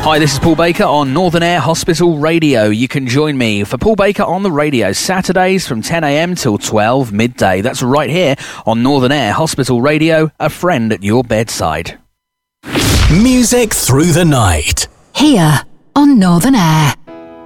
Hi, this is Paul Baker on Northern Air Hospital Radio. You can join me for Paul Baker on the radio Saturdays from 10 a.m. till 12 midday. That's right here on Northern Air Hospital Radio, a friend at your bedside. Music through the night. Here on Northern Air.